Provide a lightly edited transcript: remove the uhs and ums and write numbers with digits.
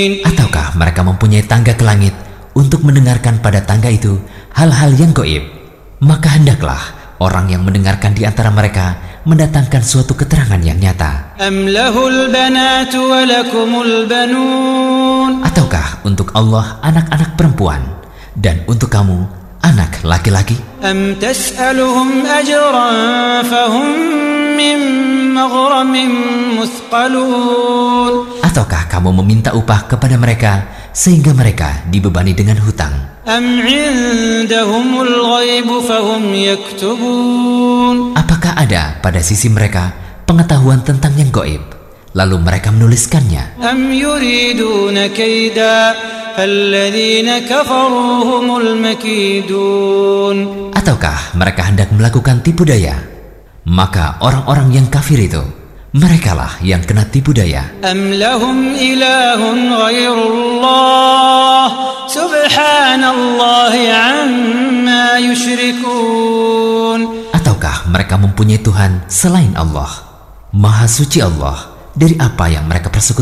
Ataukah mereka mempunyai tangga ke langit untuk mendengarkan pada tangga itu hal-hal yang gaib? Maka hendaklah orang yang mendengarkan di antara mereka mendatangkan suatu keterangan yang nyata. Ataukah untuk Allah anak-anak perempuan dan untuk kamu anak laki-laki? Ataukah kamu meminta upah kepada mereka sehingga mereka dibebani dengan hutang? Apakah ada pada sisi mereka pengetahuan tentang yang gaib, lalu mereka menuliskannya? Ataukah mereka hendak melakukan tipu daya? Maka orang-orang yang kafir itu, merekalah yang kena tipu daya. Ataukah mereka mempunyai Tuhan selain Allah? Maha suci Allah dari apa yang mereka persekutukan.